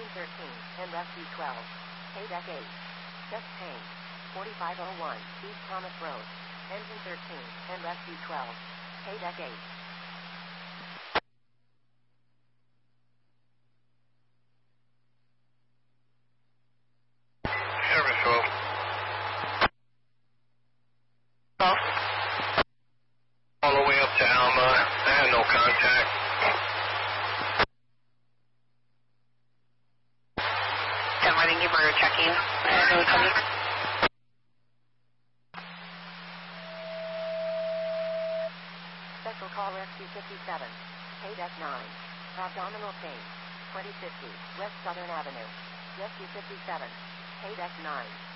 and Rescue 12. Paydeck 8. Chest pain. 4501 East Thomas Road. Engine 13 and Rescue 12. Paydeck 8. Service 12. All the way up to Alma. I had no contact. Waiting for checking. Special call Rescue 57. Paydeck 9. Abdominal pain. 2050 West Southern Avenue. Rescue 57. Paydeck 9.